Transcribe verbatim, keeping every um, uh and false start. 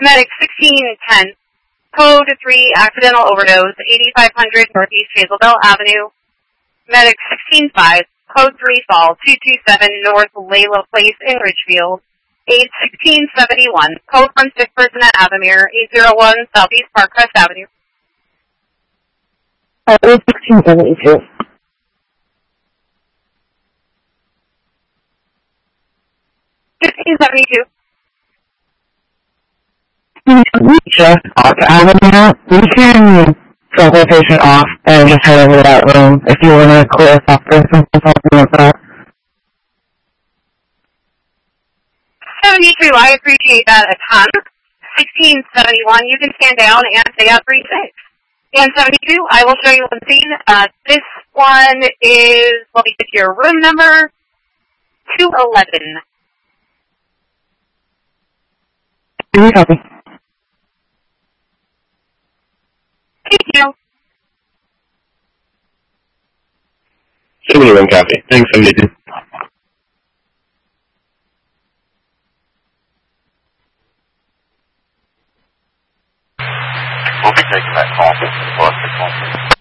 Medic sixteen ten, code three, accidental overdose, eighty-five hundred Northeast Hazelbell Avenue. Medic sixteen five, code three, fall, two two seven North Layla Place in Ridgefield. eight sixteen seventy-one, code one sick person at Avamere, eight oh one Southeast Parkcrest Avenue. Uh, eight sixteen seventy-two. fifteen seventy-two. We just off Avenue. We can drop the patient off and just head over to that room if you want to clear us off for something like that. seventy-two, I appreciate that a ton. sixteen seventy-one, you can stand down and stay out three six. And seventy-two, I will show you one scene. Uh, this one is, let me get your room number, two eleven. Can you copy? Thank you. seventy-one copy. Thanks, seventy-two. We'll be taking that call.